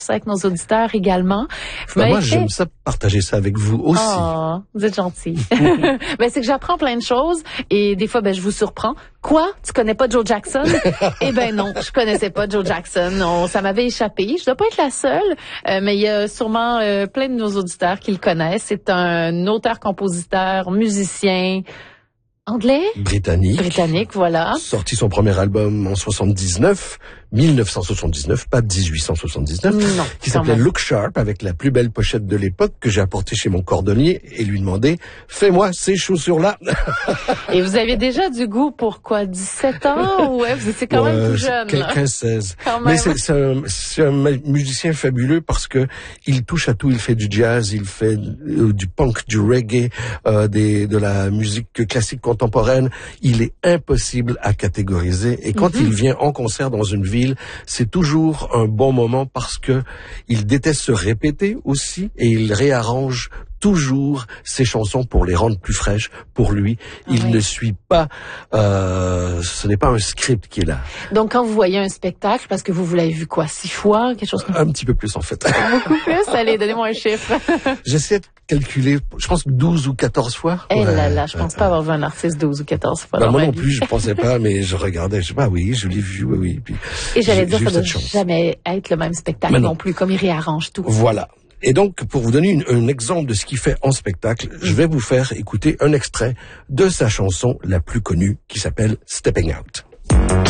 avec nos auditeurs également. Moi, j'aime ça, partager ça avec vous aussi. Oh, vous êtes gentil. C'est que j'apprends plein de choses et des fois, je vous surprends. Quoi? Tu connais pas Joe Jackson? Eh ben non, je connaissais pas Joe Jackson. Ça m'avait échappé. Je dois pas être la seule, mais il y a sûrement plein de nos auditeurs qui le connaissent. C'est un auteur-compositeur, musicien, anglais? Britannique, voilà. Sorti son premier album en 1979, pas 1879, non, qui s'appelait Look Sharp, avec la plus belle pochette de l'époque que j'ai apportée chez mon cordonnier et lui demandé « Fais-moi ces chaussures-là ». Et vous avez déjà du goût pour quoi, 17 ans? Ouais, vous étiez quand même tout jeune. 15-16. Mais c'est un musicien fabuleux parce que il touche à tout. Il fait du jazz, il fait du punk, du reggae, de la musique classique contemporaine. Il est impossible à catégoriser. Et quand il vient en concert dans une ville, c'est toujours un bon moment parce que il déteste se répéter aussi et il réarrange toujours ses chansons pour les rendre plus fraîches pour lui. Il ne suit pas, ce n'est pas un script qui est là. Donc quand vous voyez un spectacle, parce que vous l'avez vu quoi, 6 fois, quelque chose comme ça? Un petit peu plus en fait. Beaucoup plus? Allez, donnez-moi un chiffre. J'essaie de calculer, je pense 12 ou 14 fois. Je pense pas avoir vu un artiste 12 ou 14 fois. Moi non plus, je pensais pas, mais je regardais, je l'ai vu, oui. Puis, et j'allais dire, ça ne doit jamais être le même spectacle non plus, comme il réarrange tout. Voilà. Et donc, pour vous donner un exemple de ce qu'il fait en spectacle, je vais vous faire écouter un extrait de sa chanson la plus connue qui s'appelle Stepping Out.